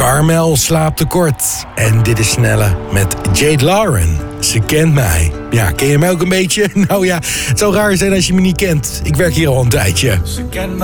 Carmel slaaptekort. En dit is Snelle met Jade Lauren. Ze kent mij. Ja, ken je mij ook een beetje? Nou ja, het zou raar zijn als je me niet kent. Ik werk hier al een tijdje.